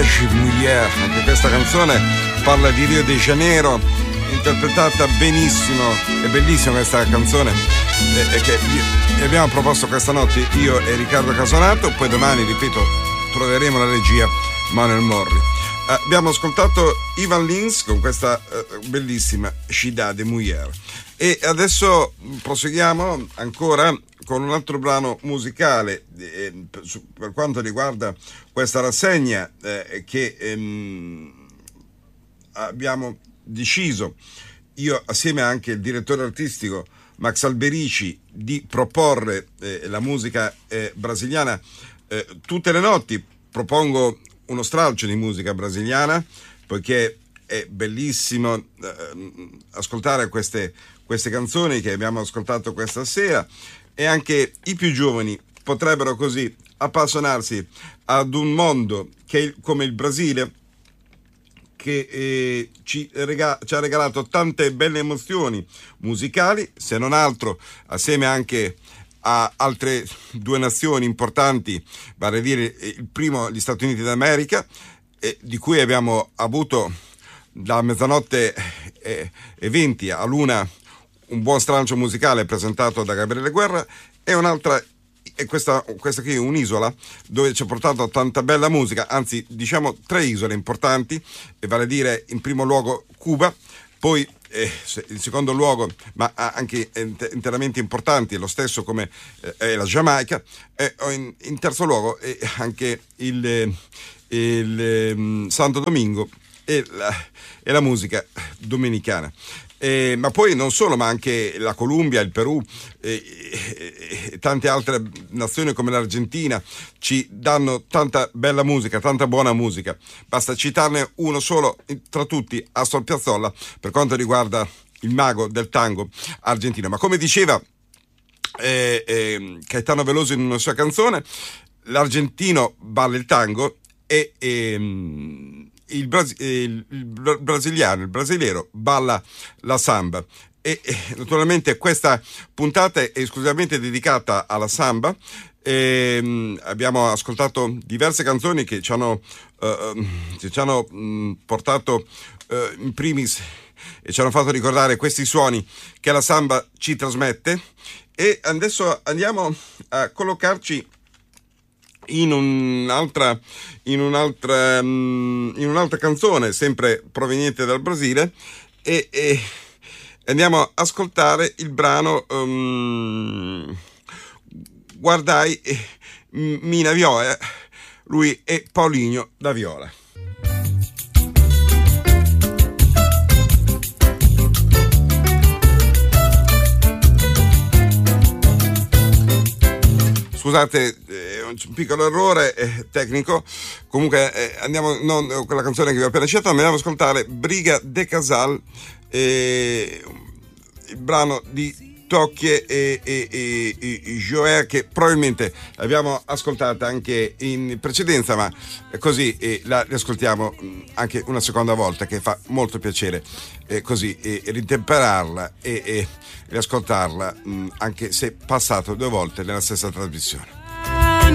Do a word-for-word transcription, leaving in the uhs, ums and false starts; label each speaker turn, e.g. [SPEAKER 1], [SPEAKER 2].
[SPEAKER 1] Saudade Mulher. Anche questa canzone parla di Rio de Janeiro, interpretata benissimo. È bellissima questa canzone eh, che vi abbiamo proposto questa notte io e Riccardo Casonato. Poi domani, ripeto, troveremo la regia Manuel Morri. Eh, abbiamo ascoltato Ivan Lins con questa eh, bellissima Saudade Mulher. E adesso proseguiamo ancora con un altro brano musicale eh, per, per quanto riguarda questa rassegna eh, che ehm, abbiamo deciso io assieme anche al direttore artistico Max Alberici di proporre eh, la musica eh, brasiliana. Eh, tutte le notti propongo uno stralcio di musica brasiliana, poiché è bellissimo eh, ascoltare queste, queste canzoni che abbiamo ascoltato questa sera, e anche i più giovani potrebbero così appassionarsi ad un mondo che, come il Brasile, che eh, ci, rega- ci ha regalato tante belle emozioni musicali, se non altro assieme anche a altre due nazioni importanti, vale a dire il primo gli Stati Uniti d'America, eh, di cui abbiamo avuto da mezzanotte e venti a l'una un buon stralcio musicale presentato da Gabriele Guerra, e un'altra, e questa, questa qui è un'isola dove ci ha portato tanta bella musica, anzi diciamo tre isole importanti, e vale a dire in primo luogo Cuba, poi eh, in secondo luogo, ma anche interamente importanti, lo stesso come eh, è la Giamaica, e in, in terzo luogo eh, anche il, il, il um, Santo Domingo e la, e la musica dominicana. Eh, ma poi non solo, ma anche la Colombia, il Perù e eh, eh, tante altre nazioni come l'Argentina ci danno tanta bella musica, tanta buona musica. Basta citarne uno solo tra tutti, Astor Piazzolla, per quanto riguarda il mago del tango argentino. Ma come diceva eh, eh, Caetano Veloso in una sua canzone, l'argentino balla il tango e ehm, Il, Bras- il, il brasiliano, il brasileiro balla la samba, e, e naturalmente questa puntata è esclusivamente dedicata alla samba. E, um, abbiamo ascoltato diverse canzoni che ci hanno, uh, che ci hanno um, portato uh, in primis e ci hanno fatto ricordare questi suoni che la samba ci trasmette, e adesso andiamo a collocarci in un'altra in un'altra in un'altra canzone sempre proveniente dal Brasile, e, e andiamo a ascoltare il brano um, Guardai Mina Viola. Lui è Paulinho da Viola. Scusate, eh, un piccolo errore eh, tecnico. Comunque eh, andiamo, non quella canzone che vi ho appena scelto, andiamo ad ascoltare Briga de Casal, eh, il brano di Tocchie e, e, e, e Joer, che probabilmente abbiamo ascoltata anche in precedenza, ma così eh, la riascoltiamo anche una seconda volta, che fa molto piacere eh, così eh, ritemperarla e, e riascoltarla mh, anche se passato due volte nella stessa trasmissione.